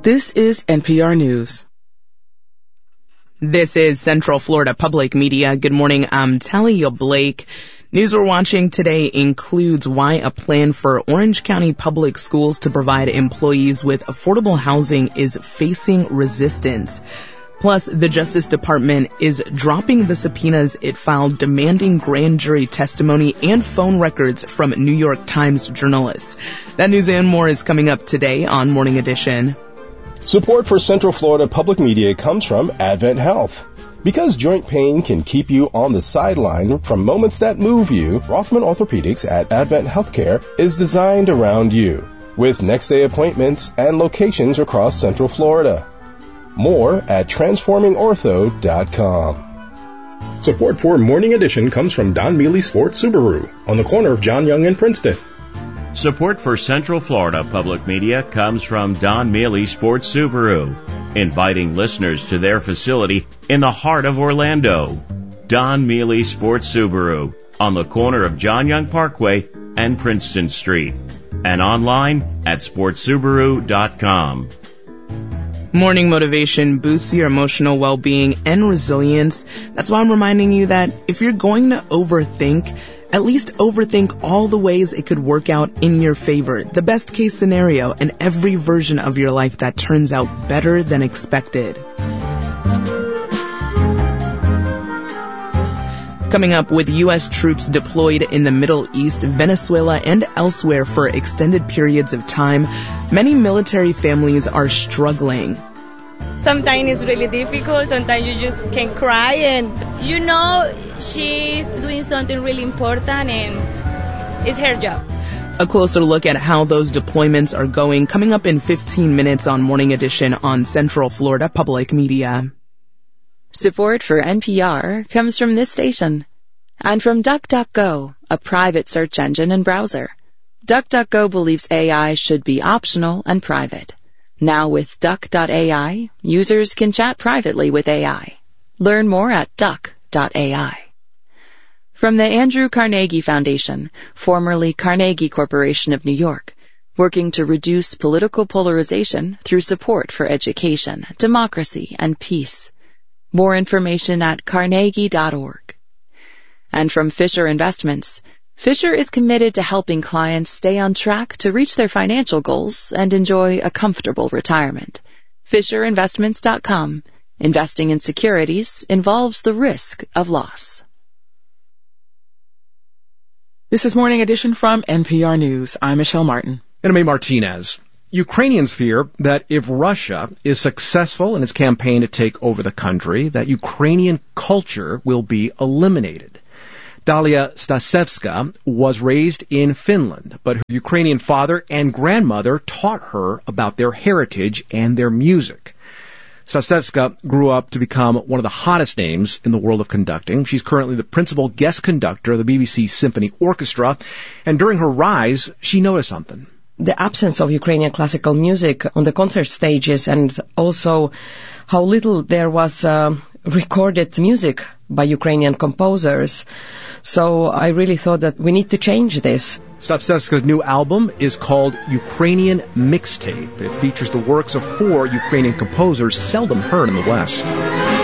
This is NPR News. This is Central Florida Public Media. Good morning, I'm Talia Blake. News we're watching today includes why a plan for Orange County Public Schools to provide employees with affordable housing is facing resistance. Plus, the Justice Department is dropping the subpoenas it filed demanding grand jury testimony and phone records from New York Times journalists. That news and more is coming up today on Morning Edition. Support for Central Florida Public Media comes from Advent Health. Because joint pain can keep you on the sideline from moments that move you, Rothman Orthopedics at Advent Healthcare is designed around you, with next-day appointments and locations across Central Florida. More at transformingortho.com. Support for Morning Edition comes from Don Mealy Sports Subaru on the corner of John Young and Princeton. Support for Central Florida Public Media comes from Don Mealy Sports Subaru, inviting listeners to their facility in the heart of Orlando. Don Mealy Sports Subaru on the corner of John Young Parkway and Princeton Street, and online at sportsubaru.com. Morning motivation boosts your emotional well-being and resilience. That's why I'm reminding you that if you're going to overthink, at least overthink all the ways it could work out in your favor, the best case scenario, and every version of your life that turns out better than expected. Coming up, with U.S. troops deployed in the Middle East, Venezuela, and elsewhere for extended periods of time, many military families are struggling. Sometimes it's really difficult. Sometimes you just can cry, and you know she's doing something really important, and it's her job. A closer look at how those deployments are going coming up in 15 minutes on Morning Edition on Central Florida Public Media. Support for NPR comes from this station and from DuckDuckGo, a private search engine and browser. DuckDuckGo believes AI should be optional and private. Now with Duck.ai, users can chat privately with AI. Learn more at Duck.ai. From the Andrew Carnegie Foundation, formerly Carnegie Corporation of New York, working to reduce political polarization through support for education, democracy, and peace. More information at carnegie.org. And from Fisher Investments, Fisher is committed to helping clients stay on track to reach their financial goals and enjoy a comfortable retirement. FisherInvestments.com. Investing in securities involves the risk of loss. This is Morning Edition from NPR News. I'm Michelle Martin. And I'm A. Martinez. Ukrainians fear that if Russia is successful in its campaign to take over the country, that Ukrainian culture will be eliminated. Dalia Stasevska was raised in Finland, but her Ukrainian father and grandmother taught her about their heritage and their music. Stasevska grew up to become one of the hottest names in the world of conducting. She's currently the principal guest conductor of the BBC Symphony Orchestra, and during her rise, she noticed something. The absence of Ukrainian classical music on the concert stages, and also how little there was recorded music by Ukrainian composers. So I really thought that we need to change this. Stasevska's new album is called Ukrainian Mixtape. It features the works of 4 Ukrainian composers seldom heard in the West.